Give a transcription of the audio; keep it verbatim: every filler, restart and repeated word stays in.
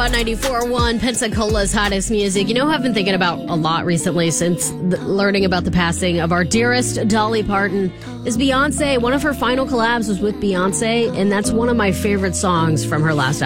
on ninety-four point one, Pensacola's hottest music. You know who I've been thinking about a lot recently since the, learning about the passing of our dearest Dolly Parton is Beyonce. One of her final collabs was with Beyonce, and that's one of my favorite songs from her last album.